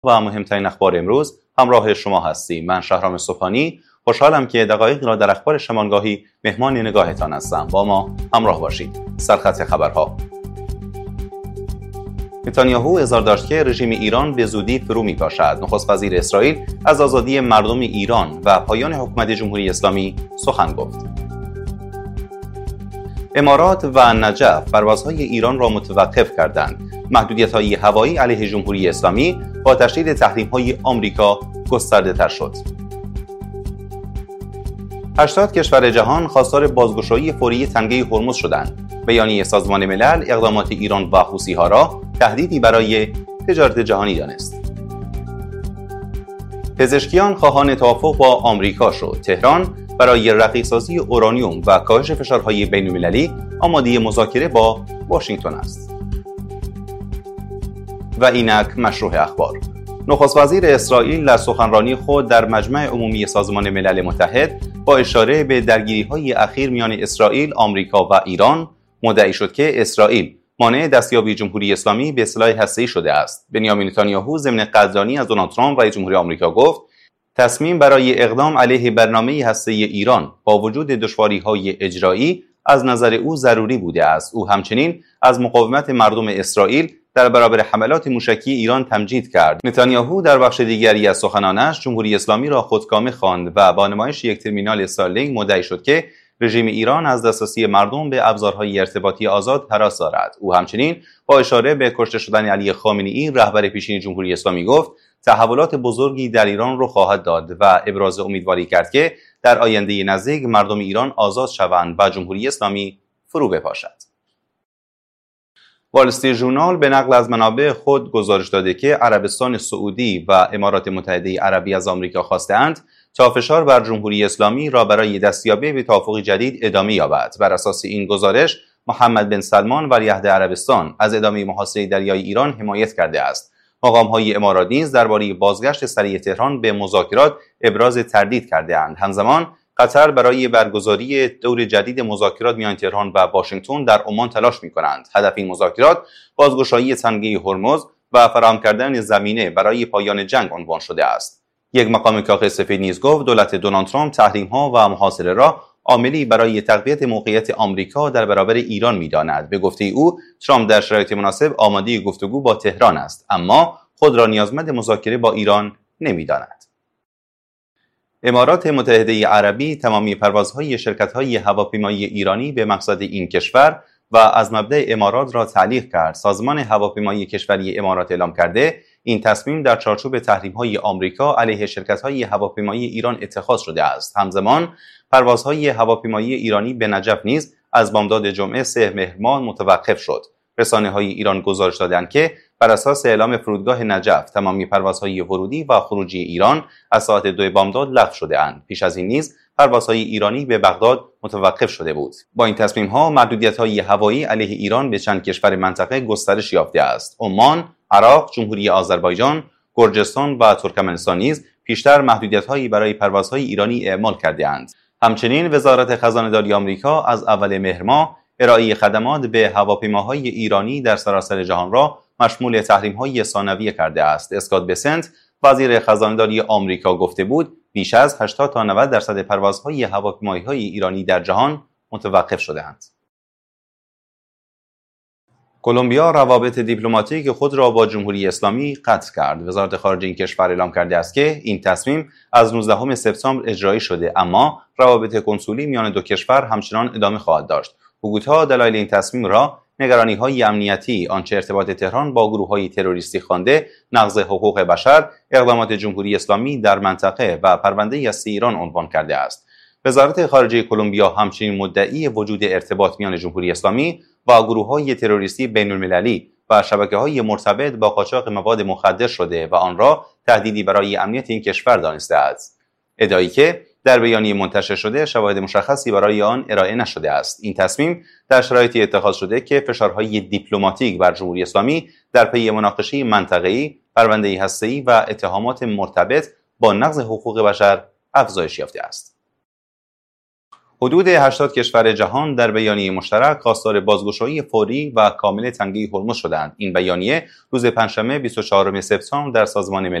و مهمترین اخبار امروز همراه شما هستیم. من شهرام صبحانی خوشحالم که دقایقی را در اخبار شمانگاهی مهمان نگاهتان هستم. با ما همراه باشید. سرخط خبرها: نتانیاهو اظهار داشت که رژیم ایران به زودی فرو می‌پاشد. نخست وزیر اسرائیل از آزادی مردم ایران و پایان حکومت جمهوری اسلامی سخن گفت. امارات و نجف پروازهای ایران را متوقف کردند. محدودیت‌های هوایی علیه جمهوری اسلامی با تشدید تحریم‌های آمریکا گسترده‌تر شد. 80 کشور جهان خواستار بازگشایی فوری تنگه هرمز شدند. بیانیه سازمان ملل اقدامات ایران و حوثی‌ها را تهدیدی برای تجارت جهانی دانست. پزشکیان خواهان توافق با آمریکا شد. تهران برای رقیق‌سازی اورانیوم و کاهش فشارهای بین‌المللی آماده مذاکره با واشنگتن است. و اینک مشروع اخبار. نخست وزیر اسرائیل در سخنرانی خود در مجمع عمومی سازمان ملل متحد با اشاره به درگیری‌های اخیر میان اسرائیل، آمریکا و ایران مدعی شد که اسرائیل مانع دستیابی جمهوری اسلامی به سلاح هسته‌ای شده است. بنیامین نتانیاهو ضمن قدردانی از دونالد ترامپ رئیس جمهوری آمریکا گفت تصمیم برای اقدام علیه برنامه هسته‌ای ایران با وجود دشواری‌های اجرایی از نظر او ضروری بوده است. او همچنین از مقاومت مردم اسرائیل در برابر حملات موشکی ایران تمجید کرد. نتانیاهو در بخش دیگری از سخنانش جمهوری اسلامی را خودکامه خواند و با نمایش یک ترمینال استارلینک مدعی شد که رژیم ایران از دسترسی مردم به ابزارهای ارتباطی آزاد هراس دارد. او همچنین با اشاره به کشته شدن علی خامنه‌ای رهبر پیشین جمهوری اسلامی گفت تحولات بزرگی در ایران رخ خواهد داد و ابراز امیدواری کرد که در آینده نزدیک مردم ایران آزاد شوند و جمهوری اسلامی فرو بپاشد. وال استریت ژورنال به نقل از منابع خود گزارش داده که عربستان سعودی و امارات متحده عربی از آمریکا خواسته‌اند تا فشار بر جمهوری اسلامی را برای دستیابی به توافق جدید ادامه یابد. بر اساس این گزارش محمد بن سلمان ولیعهد عربستان از ادامه محاصره دریایی ایران حمایت کرده است. مقام‌های امارات نیز درباره بازگشت سریع تهران به مذاکرات ابراز تردید کرده‌اند. همزمان قطر برای برگزاری دور جدید مذاکرات میان تهران و واشنگتن در عمان تلاش می‌کنند. هدف این مذاکرات بازگشایی تنگه هرمز و فراهم کردن زمینه برای پایان جنگ عنوان شده است. یک مقام کاخ سفید نیز گفت دولت دونالد ترامپ تحریم‌ها و محاصره را عاملی برای تقویت موقعیت آمریکا در برابر ایران می‌داند. به گفته او ترامپ در شرایط مناسب آماده گفتگو با تهران است، اما خود را نیازمند مذاکره با ایران نمی‌داند. امارات متحده عربی تمامی پروازهای شرکت‌های هواپیمایی ایرانی به مقصد این کشور و از مبدأ امارات را تعلیق کرد. سازمان هواپیمایی کشوری امارات اعلام کرده این تصمیم در چارچوب تحریم‌های آمریکا علیه شرکت‌های هواپیمایی ایران اتخاذ شده است. همزمان پروازهای هواپیمایی ایرانی به نجف نیز از بامداد جمعه 3 مهر ماه متوقف شد. رسانه‌های ایران گزارش دادند که بر اساس اعلام فرودگاه نجف تمامی پروازهای ورودی و خروجی ایران از ساعت 2 بامداد لغو شده‌اند. پیش از این نیز پروازهای ایرانی به بغداد متوقف شده بود. با این تصمیم‌ها محدودیت‌های هوایی علیه ایران به چند کشور منطقه گسترش یافته است. عمان، عراق، جمهوری آذربایجان، گرجستان و ترکمنستان نیز پیشتر محدودیت‌هایی برای پروازهای ایرانی اعمال کرده‌اند. همچنین وزارت خزانه‌داری آمریکا از اول مهر ماه ارائه خدمات به هواپیماهای ایرانی در سراسر جهان را مشمول تحریم‌های ثانویه کرده است. اسکات بسنت وزیر خزانه‌داری آمریکا گفته بود بیش از 80 تا 90% پروازهای هواپیماهای ایرانی در جهان متوقف شده‌اند. کلمبیا روابط دیپلماتیک خود را با جمهوری اسلامی قطع کرد. وزارت خارجه این کشور اعلام کرده است که این تصمیم از 19 سپتامبر اجرایی شده، اما روابط کنسولی میان دو کشور همچنان ادامه خواهد داشت. بوگوتا دلایل این تصمیم را نگرانی‌های امنیتی، آنچه ارتباط تهران با گروه‌های تروریستی خوانده، نقض حقوق بشر، اقدامات جمهوری اسلامی در منطقه و پرونده هسته ایران عنوان کرده است. وزارت خارجه کلمبیا همچنین مدعی وجود ارتباط میان جمهوری اسلامی و گروه‌های تروریستی بین‌المللی و شبکه‌های مرتبط با قاچاق مواد مخدر شده و آن را تهدیدی برای امنیت این کشور دانسته است. ادعایی که در بیانیه منتشر شده شواهد مشخصی برای آن ارائه نشده است. این تصمیم در شرایطی اتخاذ شده که فشارهای دیپلماتیک بر جمهوری اسلامی در پی مناقشه منطقه‌ای، پرونده هسته‌ای و اتهامات مرتبط با نقض حقوق بشر افزایش یافته است. حدود 80 کشور جهان در بیانیه مشترک خواستار بازگشایی فوری و کامل تنگه هرمز شدند. این بیانیه روز پنجشنبه 24 سپتامبر در سازمان ملل